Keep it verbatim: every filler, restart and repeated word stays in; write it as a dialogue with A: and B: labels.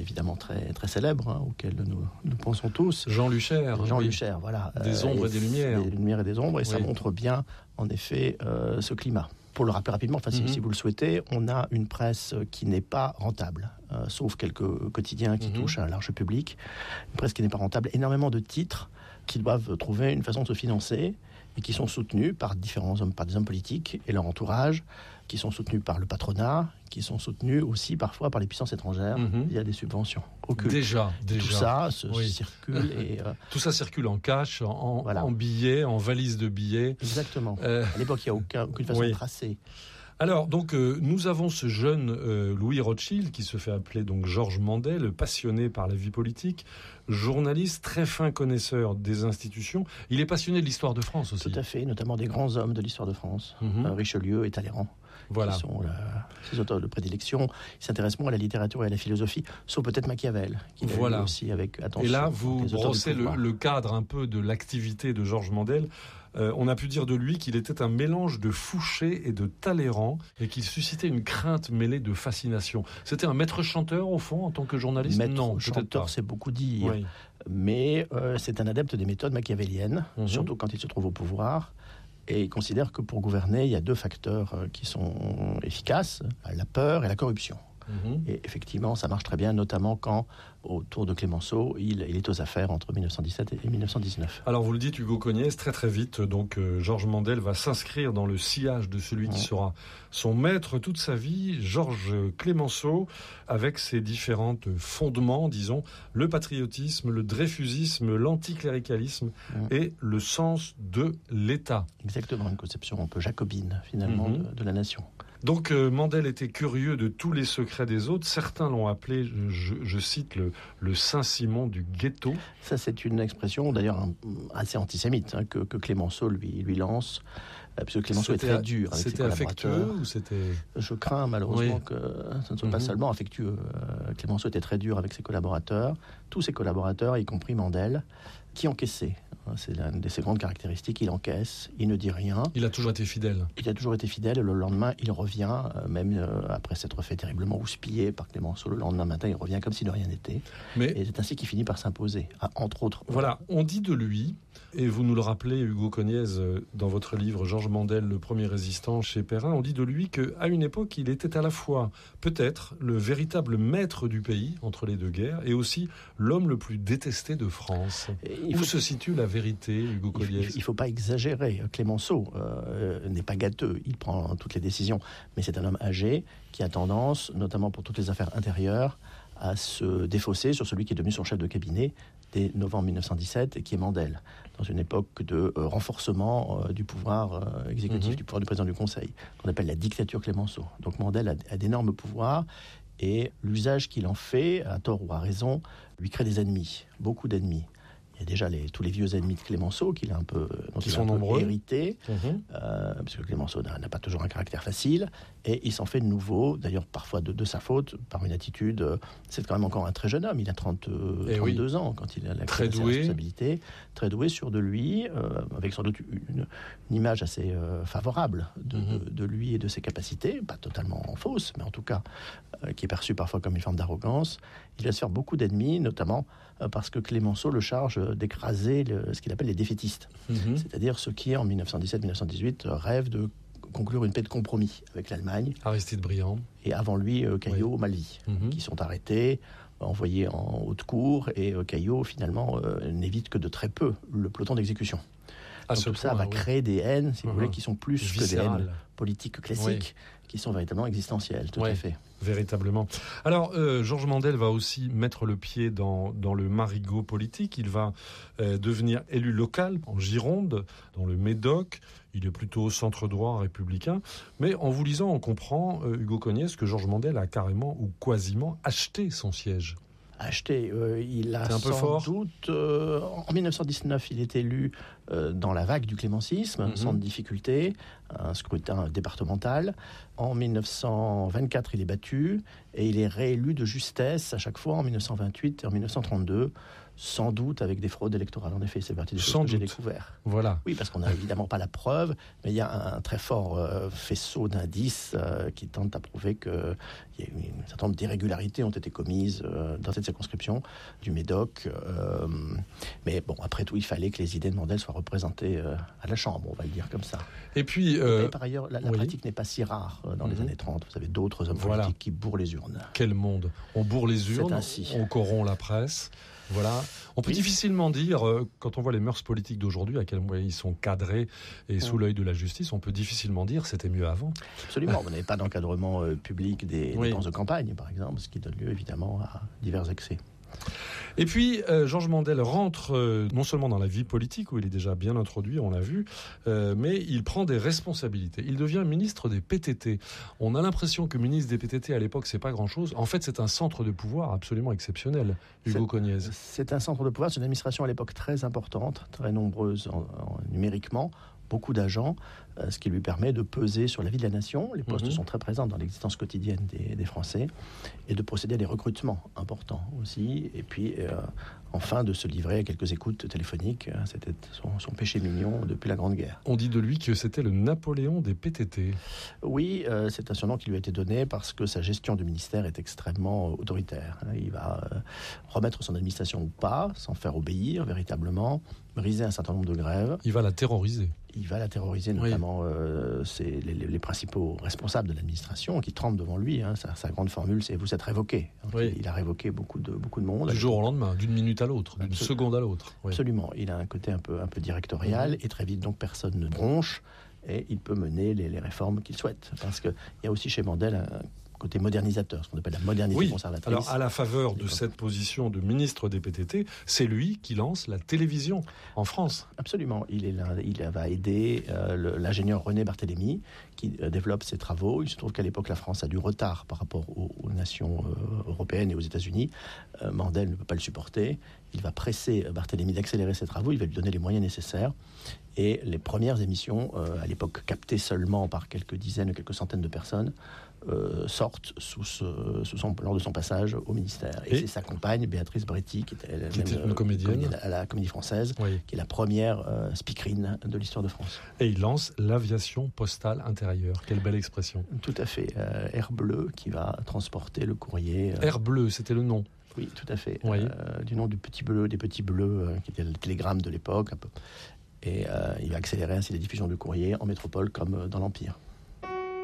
A: évidemment très, très célèbre, hein, auquel nous, nous pensons tous.
B: Jean Lucher.
A: Jean
B: oui.
A: Lucher, voilà.
B: Des ombres euh, et des lumières.
A: Des lumières et des ombres, et oui. Ça montre bien, en effet, euh, ce climat. Pour le rappeler rapidement, enfin, mm-hmm. si, si vous le souhaitez, on a une presse qui n'est pas rentable, euh, sauf quelques quotidiens qui mm-hmm. touchent un large public. Une presse qui n'est pas rentable, énormément de titres qui doivent trouver une façon de se financer et qui sont soutenus par différents hommes, par des hommes politiques et leur entourage, qui sont soutenus par le patronat, qui sont soutenus aussi parfois par les puissances étrangères. Mm-hmm. Il y a des subventions occultes.
B: Déjà, déjà.
A: Tout ça se oui. circule. Et, euh,
B: tout ça circule en cash, en, voilà. en billets, en valises de billets.
A: Exactement. Euh... À l'époque, il n'y a aucun, aucune façon oui. de tracer.
B: Alors, donc, euh, nous avons ce jeune euh, Louis Rothschild, qui se fait appeler donc Georges Mandel, passionné par la vie politique, journaliste, très fin connaisseur des institutions. Il est passionné de l'histoire de France aussi.
A: Tout à fait, notamment des grands hommes de l'histoire de France, mm-hmm. euh, Richelieu et Talleyrand.
B: Voilà.
A: Qui sont la, ses auteurs de prédilection. Ils s'intéressent moins à la littérature et à la philosophie, sauf peut-être Machiavel, qui
B: voilà.
A: l'a lu aussi avec attention.
B: Et là, vous brossez le, le cadre un peu de l'activité de Georges Mandel. Euh, on a pu dire de lui qu'il était un mélange de Fouché et de Talleyrand et qu'il suscitait une crainte mêlée de fascination. C'était un maître chanteur, au fond, en tant que journaliste ?
A: Maître
B: non,
A: chanteur, c'est beaucoup dire. Oui. Mais euh, c'est un adepte des méthodes machiavéliennes, mm-hmm. surtout quand il se trouve au pouvoir. Et il considère que pour gouverner, il y a deux facteurs qui sont efficaces, la peur et la corruption. Mmh. Et effectivement, ça marche très bien, notamment quand, autour de Clémenceau, il, il est aux affaires entre dix-neuf cent dix-sept et dix-neuf cent dix-neuf.
B: Alors, vous le dites, Hugo Cognès, très très vite, donc euh, Georges Mandel va s'inscrire dans le sillage de celui mmh. qui sera son maître toute sa vie, Georges Clémenceau, avec ses différents fondements, disons, le patriotisme, le dreyfusisme, l'anticléricalisme mmh. et le sens de l'État.
A: Exactement, une conception un peu jacobine, finalement, mmh. de, de la nation.
B: Donc euh, Mandel était curieux de tous les secrets des autres. Certains l'ont appelé, je, je cite, le, le Saint-Simon du ghetto.
A: Ça, c'est une expression, d'ailleurs, assez antisémite, hein, que, que Clémenceau lui, lui lance. Euh, parce que Clémenceau c'était, est très dur avec ses collaborateurs.
B: C'était affectueux ou c'était...
A: Je crains malheureusement oui. que ça ne soit mm-hmm. pas seulement affectueux. Euh, Clémenceau était très dur avec ses collaborateurs. Tous ses collaborateurs, y compris Mandel, qui encaissaient. C'est l'une de ses grandes caractéristiques, il encaisse, il ne dit rien.
B: Il a toujours été fidèle.
A: Il a toujours été fidèle, et le lendemain, il revient, euh, même euh, après s'être fait terriblement houspiller par Clémenceau, le lendemain matin, il revient comme si de rien n'était. Mais et c'est ainsi qu'il finit par s'imposer, à, entre autres.
B: Voilà, on dit de lui, et vous nous le rappelez, Hugo Cognès, dans votre livre « Georges Mandel, le premier résistant » chez Perrin, on dit de lui qu'à une époque, il était à la fois, peut-être, le véritable maître du pays, entre les deux guerres, et aussi l'homme le plus détesté de France. Où faut... se situe la vérité, Hugo Cognès ?
A: Il ne faut pas exagérer. Clémenceau euh, n'est pas gâteux, il prend toutes les décisions, mais c'est un homme âgé qui a tendance, notamment pour toutes les affaires intérieures, à se défausser sur celui qui est devenu son chef de cabinet dès novembre dix-neuf cent dix-sept et qui est Mandel, dans une époque de euh, renforcement euh, du pouvoir euh, exécutif, mmh. du pouvoir du président du Conseil, qu'on appelle la dictature Clémenceau. Donc Mandel a, a d'énormes pouvoirs et l'usage qu'il en fait, à tort ou à raison, lui crée des ennemis, beaucoup d'ennemis. Il y a déjà les, tous les vieux ennemis de Clémenceau qu'il a un peu, dont
B: qui
A: il a
B: sont
A: un peu
B: nombreux.
A: hérité,
B: mmh.
A: euh, parce que Clémenceau n'a, n'a pas toujours un caractère facile, et il s'en fait de nouveau, d'ailleurs parfois de, de sa faute, par une attitude. Euh, c'est quand même encore un très jeune homme, il a trente, euh, trente-deux oui. ans quand il a la
B: très doué.
A: responsabilité, très doué, sûr de lui, euh, avec sans doute une, une image assez euh, favorable de, mmh. de, de lui et de ses capacités, pas totalement fausse, mais en tout cas euh, qui est perçue parfois comme une forme d'arrogance. Il va se faire beaucoup d'ennemis, notamment euh, parce que Clémenceau le charge d'écraser le, ce qu'il appelle les défaitistes, mmh. c'est-à-dire ceux qui, en dix-neuf cent dix-sept dix-neuf cent dix-huit, rêvent de conclure une paix de compromis avec l'Allemagne.
B: Aristide Briand.
A: Et avant lui, euh, Caillot, oui. Malvy, mmh. qui sont arrêtés, envoyés en haute cour, et euh, Caillot, finalement, euh, n'évite que de très peu le peloton d'exécution.
B: À
A: Donc,
B: ce
A: tout ça
B: point,
A: va
B: oui.
A: créer des haines, si
B: mmh.
A: vous voulez, qui sont plus
B: Viscérales.
A: que des haines politiques classiques, oui. qui sont véritablement existentielles, tout
B: oui.
A: à fait.
B: Véritablement. Alors, euh, Georges Mandel va aussi mettre le pied dans, dans le marigot politique. Il va euh, devenir élu local en Gironde, dans le Médoc. Il est plutôt centre-droit républicain. Mais en vous lisant, on comprend, euh, Hugo Cognès, que Georges Mandel a carrément ou quasiment acheté son siège.
A: Acheté, euh, il a
B: C'est un peu
A: sans
B: fort.
A: doute... Euh, en dix-neuf cent dix-neuf, il est élu euh, dans la vague du clémencisme,
B: Mm-hmm.
A: sans difficulté, un scrutin départemental. En mille neuf cent vingt-quatre, il est battu et il est réélu de justesse à chaque fois en mille neuf cent vingt-huit et en mille neuf cent trente-deux, sans doute avec des fraudes électorales. En effet, c'est partie des choses
B: Sans
A: que j'ai
B: doute.
A: découvert.
B: Voilà.
A: Oui, parce qu'on n'a évidemment pas la preuve, mais il y a un très fort euh, faisceau d'indices euh, qui tentent à prouver qu'il y a eu un certain nombre d'irrégularités ont été commises euh, dans cette circonscription du Médoc. Euh, mais bon, après tout, il fallait que les idées de Mandel soient représentées euh, à la Chambre, on va le dire comme ça.
B: Et puis... euh,
A: Et par ailleurs, la, la
B: oui.
A: pratique n'est pas si rare euh, dans
B: Mhm.
A: les années trente. Vous avez d'autres hommes
B: Voilà.
A: politiques qui bourrent les urnes.
B: Quel monde. On bourre les urnes,
A: ainsi.
B: on corrompt la presse. Voilà. On peut
A: Oui.
B: difficilement dire, euh, quand on voit les mœurs politiques d'aujourd'hui, à quel point ils sont cadrés et sous
A: Mm.
B: l'œil de la justice, on peut difficilement dire c'était mieux avant.
A: Absolument. Vous n'avez pas d'encadrement euh, public des
B: Oui.
A: dépenses de campagne, par exemple, ce qui donne lieu évidemment à divers excès.
B: Et puis, euh, Georges Mandel rentre euh, non seulement dans la vie politique, où il est déjà bien introduit, on l'a vu, euh, mais il prend des responsabilités. Il devient ministre des P T T. On a l'impression que ministre des P T T, à l'époque, c'est pas grand-chose. En fait, c'est un centre de pouvoir absolument exceptionnel, Hugo
A: C'est-
B: Cognez.
A: C'est un centre de pouvoir, c'est une administration à l'époque très importante, très nombreuse en- en- numériquement, beaucoup d'agents, euh, ce qui lui permet de peser sur la vie de la nation. Les postes
B: Mhm.
A: sont très présents dans l'existence quotidienne des, des Français, et de procéder à des recrutements importants aussi, et puis euh, enfin de se livrer à quelques écoutes téléphoniques. C'était son, son péché mignon depuis la Grande Guerre.
B: On dit de lui que c'était le Napoléon des P T T.
A: Oui, euh, c'est un surnom qui lui a été donné parce que sa gestion du ministère est extrêmement euh, autoritaire. Il va euh, remettre son administration ou pas, sans faire obéir véritablement, briser un certain nombre de grèves.
B: Il va la terroriser.
A: Il va la terroriser, notamment euh, c'est les, les- les principaux responsables de l'administration qui tremblent devant lui. Hein. Sa, sa grande formule, c'est « vous êtes révoqué ».
B: Oui.
A: Il a révoqué beaucoup de, beaucoup de monde.
B: Du jour au lendemain, d'une minute à l'autre, d'une
A: Absolument.
B: seconde à l'autre. Oui.
A: Absolument. Il a un côté un peu, un peu directorial,
B: Mhm.
A: et très vite, donc, personne ne bronche, et il peut mener les, les réformes qu'il souhaite. Parce qu'il y a aussi chez Mandel un côté modernisateur, ce qu'on appelle la modernité
B: Oui,
A: conservatrice.
B: alors à la faveur de cette position de ministre des P T T, c'est lui qui lance la télévision en France.
A: Absolument. Il, est là, il va aider euh, le- l'ingénieur René Barthélemy qui euh, développe ses travaux. Il se trouve qu'à l'époque, la France a du retard par rapport aux, aux nations euh, européennes et aux États-Unis. Euh, Mandel ne peut pas le supporter. Il va presser Barthélemy d'accélérer ses travaux. Il va lui donner les moyens nécessaires. Et les premières émissions, euh, à l'époque captées seulement par quelques dizaines, quelques centaines de personnes, euh, sortent sous ce, sous son, lors de son passage au ministère. Et,
B: Et
A: c'est sa compagne, Béatrice Bretty, qui était, elle-même,
B: Qui était une
A: euh,
B: comédienne.
A: comédienne à la Comédie Française,
B: Oui.
A: qui est la première euh, speakerine de l'histoire de France.
B: Et il lance l'aviation postale intérieure. Quelle belle expression.
A: Tout à fait. Euh, Air Bleu qui va transporter le courrier. euh,
B: Air bleu, c'était le nom.
A: Oui, tout à fait.
B: Oui.
A: Euh, du nom du Petit Bleu, des Petits Bleus, euh, qui était le télégramme de l'époque. Un peu. Et euh, il va accélérer ainsi la diffusion du courrier en métropole comme euh, dans l'Empire.